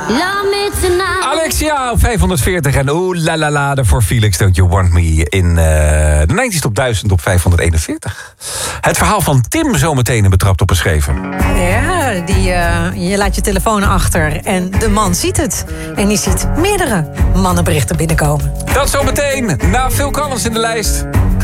Love me tonight. Alexia op 540 en oeh la la la voor Felix Don't You Want Me in de 90's top 1000 op 541. Het verhaal van Tim zometeen in Betrapt op beschreven. Ja, je laat je telefoon achter en de man ziet het. En die ziet meerdere mannenberichten binnenkomen. Dat zometeen na Phil Collins in de lijst.